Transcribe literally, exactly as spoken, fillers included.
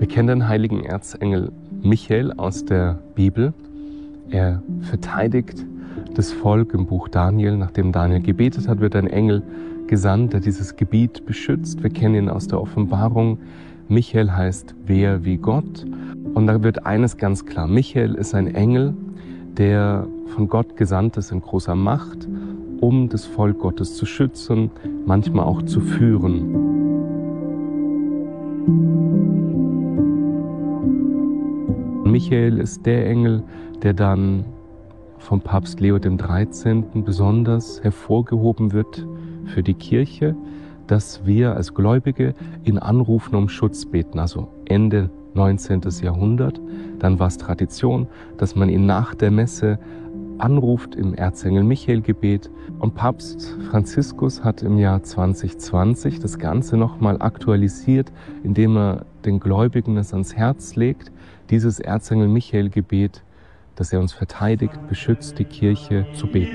Wir kennen den heiligen Erzengel Michael aus der Bibel. Er verteidigt das Volk im Buch Daniel. Nachdem Daniel gebetet hat, wird ein Engel gesandt, der dieses Gebiet beschützt. Wir kennen ihn aus der Offenbarung. Michael heißt wer wie Gott. Und da wird eines ganz klar. Michael ist ein Engel, der von Gott gesandt ist in großer Macht, um das Volk Gottes zu schützen, manchmal auch zu führen. Michael ist der Engel, der dann vom Papst Leo der dreizehnte. besonders hervorgehoben wird für die Kirche, dass wir als Gläubige ihn anrufen, um Schutz beten. Also Ende neunzehnten. Jahrhundert. Dann war es Tradition, dass man ihn nach der Messe anruft im Erzengel Michael-Gebet. Und Papst Franziskus hat im Jahr zwanzig zwanzig das Ganze nochmal aktualisiert, indem er den Gläubigen es ans Herz legt, dieses Erzengel Michael-Gebet, dass er uns verteidigt, beschützt, die Kirche zu beten.